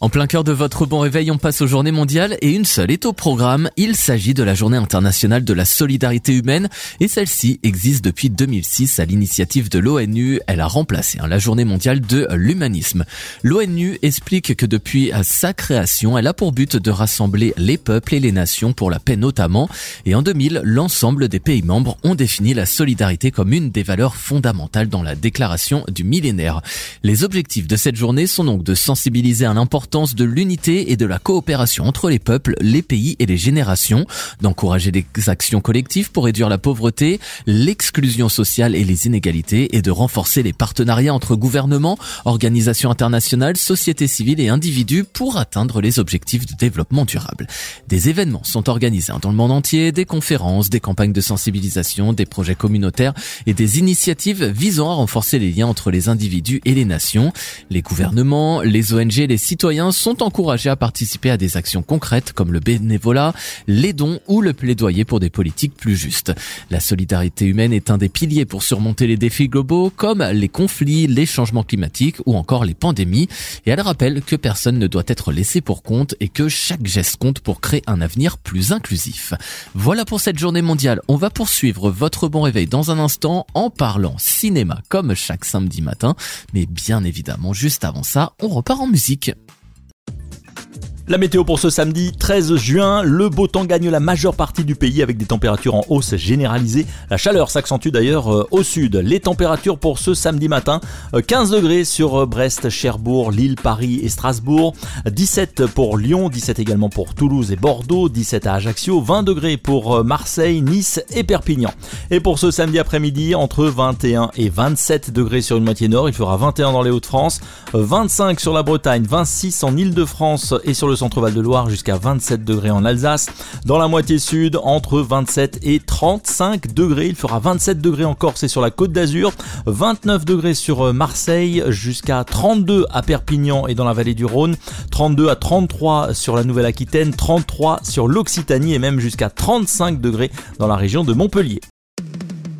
En plein cœur de votre bon réveil, on passe aux journées mondiales et une seule est au programme. Il s'agit de la journée internationale de la solidarité humaine et celle-ci existe depuis 2006 à l'initiative de l'ONU. Elle a remplacé la journée mondiale de l'humanisme. L'ONU explique que depuis sa création, elle a pour but de rassembler les peuples et les nations pour la paix notamment. Et en 2000, l'ensemble des pays membres ont défini la solidarité comme une des valeurs fondamentales dans la déclaration du millénaire. Les objectifs de cette journée sont donc de sensibiliser à l'importance de l'unité et de la coopération entre les peuples, les pays et les générations, d'encourager des actions collectives pour réduire la pauvreté, l'exclusion sociale et les inégalités et de renforcer les partenariats entre gouvernements, organisations internationales, sociétés civiles et individus pour atteindre les objectifs de développement durable. Des événements sont organisés dans le monde entier, des conférences, des campagnes de sensibilisation, des projets communautaires et des initiatives visant à renforcer les liens entre les individus et les nations. Les gouvernements, les ONG et les citoyens sont encouragés à participer à des actions concrètes comme le bénévolat, les dons ou le plaidoyer pour des politiques plus justes. La solidarité humaine est un des piliers pour surmonter les défis globaux comme les conflits, les changements climatiques ou encore les pandémies. Et elle rappelle que personne ne doit être laissé pour compte et que chaque geste compte pour créer un avenir plus inclusif. Voilà pour cette journée mondiale. On va poursuivre votre bon réveil dans un instant en parlant cinéma comme chaque samedi matin. Mais bien évidemment, juste avant ça, on repart en musique. La météo pour ce samedi 13 juin, le beau temps gagne la majeure partie du pays avec des températures en hausse généralisée. La chaleur s'accentue d'ailleurs au sud. Les températures pour ce samedi matin, 15 degrés sur Brest, Cherbourg, Lille, Paris et Strasbourg, 17 pour Lyon, 17 également pour Toulouse et Bordeaux, 17 à Ajaccio, 20 degrés pour Marseille, Nice et Perpignan. Et pour ce samedi après-midi, entre 21 et 27 degrés sur une moitié nord, il fera 21 dans les Hauts-de-France, 25 sur la Bretagne, 26 en Île-de-France et sur le centre-Val de Loire jusqu'à 27 degrés en Alsace. Dans la moitié sud, entre 27 et 35 degrés. Il fera 27 degrés en Corse et sur la Côte d'Azur, 29 degrés sur Marseille, jusqu'à 32 à Perpignan et dans la vallée du Rhône, 32 à 33 sur la Nouvelle-Aquitaine, 33 sur l'Occitanie et même jusqu'à 35 degrés dans la région de Montpellier.